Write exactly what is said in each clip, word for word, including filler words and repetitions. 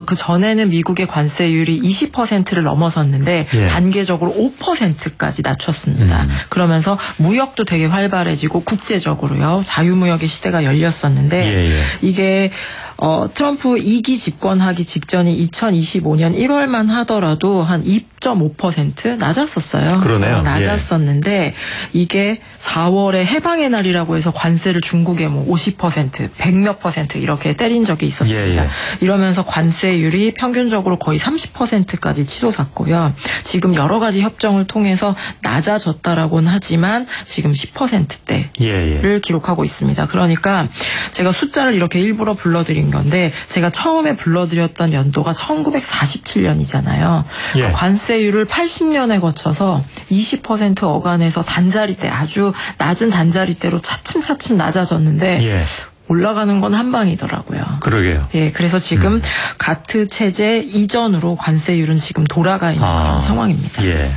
그 전에는 미국의 관세율이 이십 퍼센트를 넘어섰는데 예. 단계적으로 오 퍼센트까지 낮췄습니다. 음. 그러면서 무역도 되게 활발해지고 국제적으로요. 자유무역의 시대가 열렸었는데 예, 예. 이게 어, 트럼프 이 기 집권하기 직전이 이천이십오 년 일월만 하더라도 한 이 점 오 퍼센트 낮았었어요. 그러네요. 어, 낮았었는데 예. 이게 사월에 해방의 날이라고 해서 관세를 중국에 뭐 오십 퍼센트, 백 몇 퍼센트 이렇게 때린 적이 있었습니다. 예, 예. 이러면서 관세율이 평균적으로 거의 삼십 퍼센트까지 치솟았고요. 지금 여러 가지 협정을 통해서 낮아졌다라고는 하지만 지금 십 퍼센트대를 예, 예. 기록하고 있습니다. 그러니까 제가 숫자를 이렇게 일부러 불러드린 건데 제가 처음에 불러드렸던 연도가 천구백사십칠 년이잖아요. 예. 관세율을 팔십 년에 거쳐서 이십 퍼센트 어간에서 단자리대 아주 낮은 단자리대로 차츰차츰 낮아졌는데 예. 올라가는 건 한 방이더라고요. 그러게요. 예, 그래서 지금 음. 가트 체제 이전으로 관세율은 지금 돌아가 있는 아, 그런 상황입니다. 예.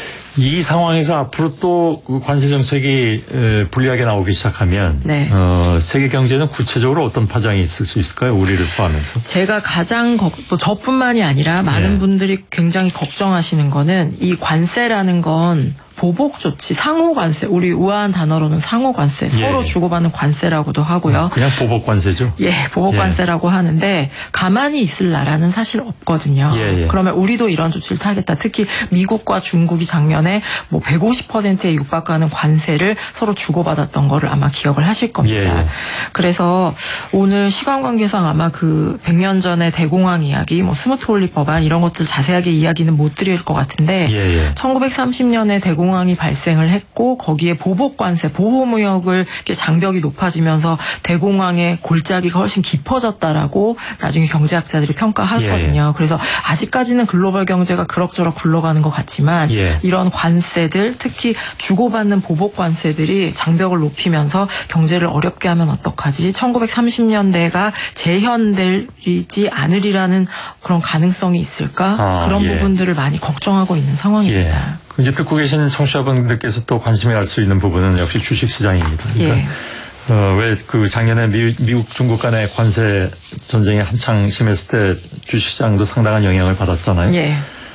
이 상황에서 앞으로 또 그 관세 정책이 불리하게 나오기 시작하면 네. 어, 세계 경제는 구체적으로 어떤 파장이 있을 수 있을까요? 우리를 포함해서. 제가 가장 걱, 뭐 저뿐만이 아니라 많은 예. 분들이 굉장히 걱정하시는 거는 이 관세라는 건 보복 조치, 상호 관세, 우리 우아한 단어로는 상호 관세, 서로 예. 주고받는 관세라고도 하고요. 그냥 보복 관세죠. 예, 보복 예. 관세라고 하는데 가만히 있을 나라는 사실 없거든요. 예, 예. 그러면 우리도 이런 조치를 타겠다. 특히 미국과 중국이 작년에 뭐 백오십 퍼센트에 육박하는 관세를 서로 주고받았던 거를 아마 기억을 하실 겁니다. 예, 예. 그래서 오늘 시간 관계상 아마 그 백 년 전의 대공황 이야기, 뭐 스무트 홀리 법안 이런 것들 자세하게 이야기는 못 드릴 것 같은데 예, 예. 천구백삼십 년에 대공황 이 발생을 했고 거기에 보복 관세, 보호무역을 이렇게 장벽이 높아지면서 대공황의 골짜기가 훨씬 깊어졌다라고 나중에 경제학자들이 평가하거든요. 예. 그래서 아직까지는 글로벌 경제가 그럭저럭 굴러가는 것 같지만 예. 이런 이런 관세들, 특히 주고받는 보복 관세들이 장벽을 높이면서 경제를 어렵게 하면 어떡하지? 천구백삼십 년대가 재현되지 않으리라는 그런 가능성이 있을까? 아, 그런 예. 부분들을 많이 걱정하고 있는 상황입니다. 예. 이제 듣고 계신 청취자분들께서 또 관심이 갈 수 있는 부분은 역시 주식시장입니다. 그러니까 예. 어, 왜 그 작년에 미, 미국, 중국 간의 관세 전쟁이 한창 심했을 때 주식시장도 상당한 영향을 받았잖아요. 예.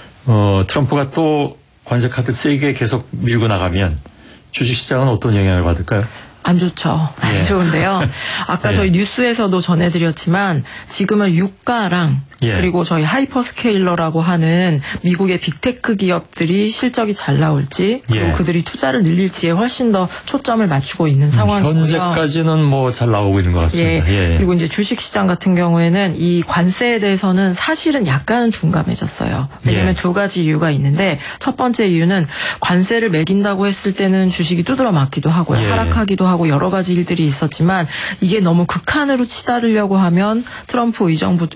어, 트럼프가 또 관세 카드 세게 계속 밀고 나가면 주식시장은 어떤 영향을 받을까요? 안 좋죠. 안 예. 좋은데요. 아까 예. 저희 뉴스에서도 전해드렸지만 지금은 유가랑 예. 그리고 저희 하이퍼스케일러라고 하는 미국의 빅테크 기업들이 실적이 잘 나올지 그리고 예. 그들이 투자를 늘릴지에 훨씬 더 초점을 맞추고 있는 상황이고요. 현재까지는 뭐 잘 나오고 있는 것 같습니다. 예. 예. 그리고 이제 주식시장 같은 경우에는 이 관세에 대해서는 사실은 약간은 둔감해졌어요. 왜냐하면 예. 두 가지 이유가 있는데 첫 번째 이유는 관세를 매긴다고 했을 때는 주식이 두드러 맞기도 하고요. 예. 하락하기도 하고 여러 가지 일들이 있었지만 이게 너무 극한으로 치달으려고 하면 트럼프 의정부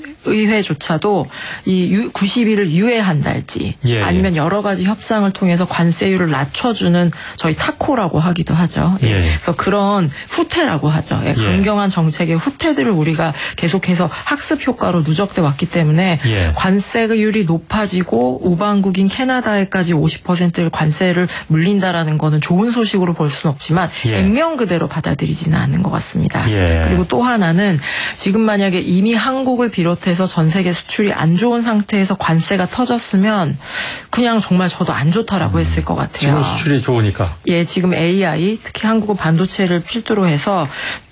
의회조차도 이 구십 일을 유예한달지 예. 아니면 여러 가지 협상을 통해서 관세율을 낮춰주는 저희 타코라고 하기도 하죠. 예. 예. 그래서 그런 후퇴라고 하죠. 예. 강경한 정책의 후퇴들을 우리가 계속해서 학습 효과로 누적돼 왔기 때문에 예. 관세율이 높아지고 우방국인 캐나다에까지 오십 퍼센트를 관세를 물린다라는 거는 좋은 소식으로 볼 수는 없지만 예. 액면 그대로 받아들이지는 않는 것 같습니다. 예. 그리고 또 하나는 지금 만약에 이미 한국을 비롯해서 전 세계 수출이 안 좋은 상태에서 관세가 터졌으면 그냥 정말 저도 안 좋다라고 음. 했을 것 같아요. 지금 수출이 좋으니까. 예, 지금 에이아이 특히 한국은 반도체를 필두로 해서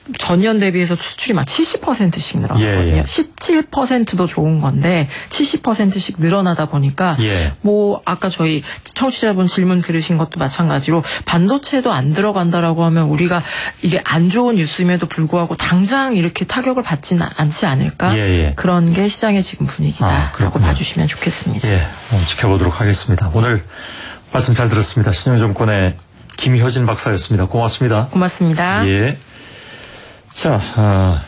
전년 대비해서 수출이 막 칠십 퍼센트씩 늘어나거든요. 예, 예. 십칠 퍼센트도 좋은 건데 칠십 퍼센트씩 늘어나다 보니까 예. 뭐 아까 저희 청취자분 질문 들으신 것도 마찬가지로 반도체도 안 들어간다라고 하면 우리가 이게 안 좋은 뉴스임에도 불구하고 당장 이렇게 타격을 받지는 않지 않을까? 예, 예. 그런 게 시장의 지금 아, 분위기다라고 그렇군요. 봐주시면 좋겠습니다. 예, 어, 지켜보도록 하겠습니다. 오늘 말씀 잘 들었습니다. 신영정권의 김효진 박사였습니다. 고맙습니다. 고맙습니다. 예. 자, 어,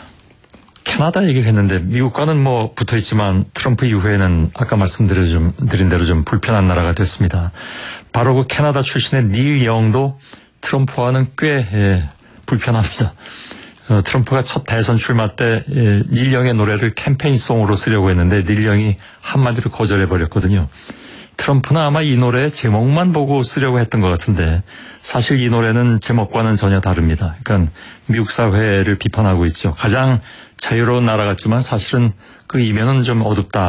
캐나다 얘기를 했는데 미국과는 뭐 붙어 있지만 트럼프 이후에는 아까 말씀드린 좀 드린 대로 좀 불편한 나라가 됐습니다. 바로 그 캐나다 출신의 닐 영도 트럼프와는 꽤 예, 불편합니다. 어, 트럼프가 첫 대선 출마 때 예, 닐 영의 노래를 캠페인송으로 쓰려고 했는데 닐 영이 한마디로 거절해버렸거든요. 트럼프는 아마 이 노래의 제목만 보고 쓰려고 했던 것 같은데 사실 이 노래는 제목과는 전혀 다릅니다. 그러니까 미국 사회를 비판하고 있죠. 가장 자유로운 나라 같지만 사실은 그 이면은 좀 어둡다.